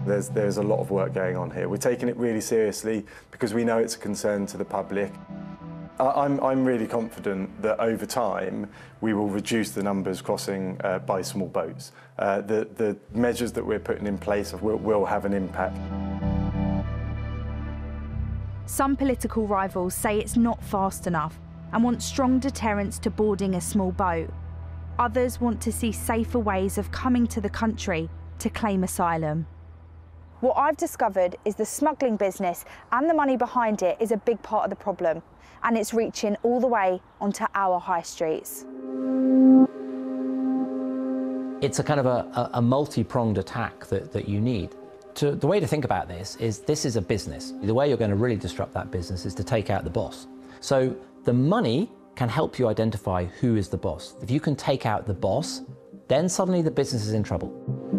There's a lot of work going on here. We're taking it really seriously because we know it's a concern to the public. I'm really confident that over time we will reduce the numbers crossing by small boats. The measures that we're putting in place will have an impact. Some political rivals say it's not fast enough and want strong deterrents to boarding a small boat. Others want to see safer ways of coming to the country to claim asylum. What I've discovered is the smuggling business and the money behind it is a big part of the problem, and it's reaching all the way onto our high streets. It's a kind of a multi-pronged attack that you need. The way to think about this is a business. The way you're going to really disrupt that business is to take out the boss. So the money can help you identify who is the boss. If you can take out the boss, then suddenly the business is in trouble.